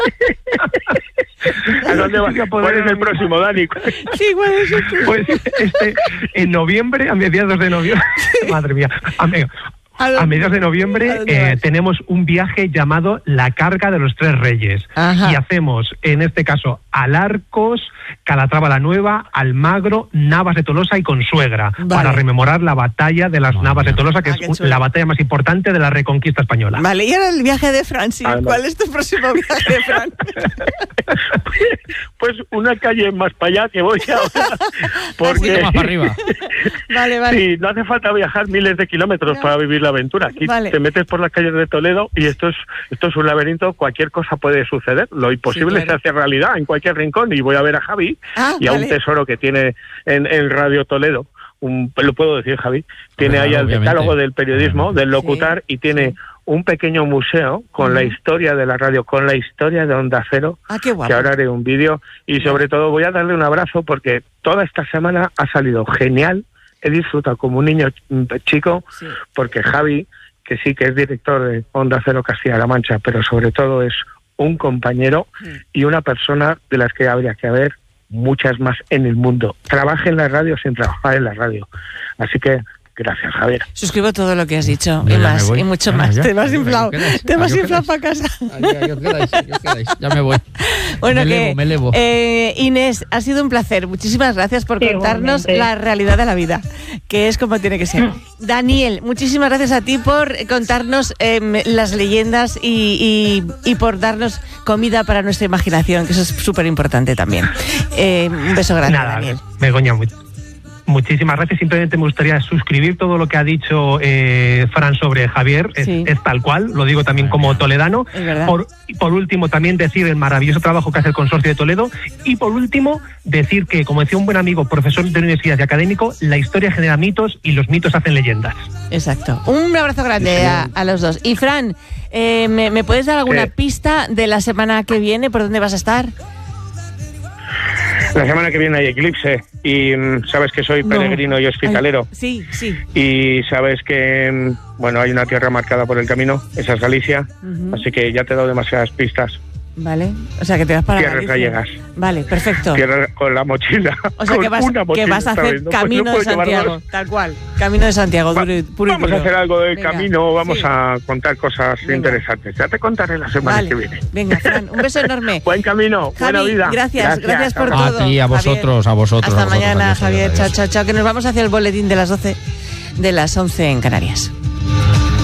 ¿A dónde vas? ¿Cuál es el próximo, Dani? Sí, ¿cuál es el próximo? Pues en noviembre, a mediados de noviembre, madre mía, a mediados de noviembre tenemos un viaje llamado La Carga de los Tres Reyes. Ajá. Y hacemos, en este caso, Alarcos, Calatrava la Nueva, Almagro, Navas de Tolosa y Consuegra, para rememorar la batalla de las Navas de Tolosa, que es la batalla más importante de la Reconquista española. Vale, y ahora el viaje de Fran, sí. ¿Cuál es tu próximo viaje, Fran? Pues una calle más para allá que voy ahora. Porque más para arriba. Vale. Sí, no hace falta viajar miles de kilómetros para vivir la aventura. Aquí te metes por las calles de Toledo y esto es un laberinto, cualquier cosa puede suceder. Lo imposible se hace realidad en cualquier rincón, y voy a ver a Javi y a un tesoro que tiene en Radio Toledo. Lo puedo decir, Javi, tiene ahí el decálogo del periodismo, del locutar, y tiene un pequeño museo con la historia de la radio, con la historia de Onda Cero, qué guapo. Que ahora haré un vídeo, y sobre todo voy a darle un abrazo porque toda esta semana ha salido genial. He disfrutado como un niño chico, porque Javi, que sí que es director de Onda Cero Castilla-La Mancha, pero sobre todo es un compañero y una persona de las que habría que haber muchas más en el mundo. Trabaje en la radio sin trabajar en la radio. Así que gracias, Javier. Suscribo todo lo que has dicho, y más, y mucho más. Te vas inflado para casa. Yo quedáis. Ya me voy. Bueno, me elevo. Inés, ha sido un placer. Muchísimas gracias por contarnos la realidad de la vida, que es como tiene que ser. Daniel, muchísimas gracias a ti por contarnos las leyendas y por darnos comida para nuestra imaginación, que eso es súper importante también. Un beso grande, Daniel. Begoña, muchísimas gracias. Simplemente me gustaría suscribir todo lo que ha dicho Fran sobre Javier. Es tal cual, lo digo también como toledano. Por último, también decir el maravilloso trabajo que hace el Consorcio de Toledo. Y por último, decir que, como decía un buen amigo, profesor de universidad y académico, la historia genera mitos y los mitos hacen leyendas. Exacto. Un abrazo grande a los dos. Y Fran, ¿me puedes dar alguna pista de la semana que viene? ¿Por dónde vas a estar? La semana que viene hay eclipse y sabes que soy peregrino y hospitalero. Sí. Y sabes que, hay una tierra marcada por el camino, esa es Galicia, así que ya te he dado demasiadas pistas. Vale, o sea que te vas para Tierras gallegas. Vale, perfecto. Tierra con la mochila. O sea que vas a hacer Camino de Santiago, tal cual. Camino de Santiago, puro. Vamos a hacer algo del camino, vamos a contar cosas interesantes. Ya te contaré la semana que viene. Venga, Fran, un beso enorme. Buen camino, Javi, buena vida. Gracias por todo. A ti, a vosotros. Hasta mañana, Javier. Chao. Que nos vamos hacia el boletín de las 12, de las 11 en Canarias.